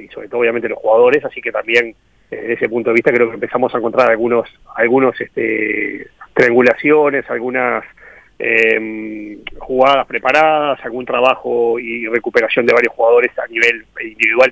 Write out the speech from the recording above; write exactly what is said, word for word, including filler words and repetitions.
sobre todo obviamente los jugadores, así que también desde ese punto de vista creo que empezamos a encontrar algunos, algunos este, triangulaciones, algunas eh, jugadas preparadas, algún trabajo y recuperación de varios jugadores a nivel individual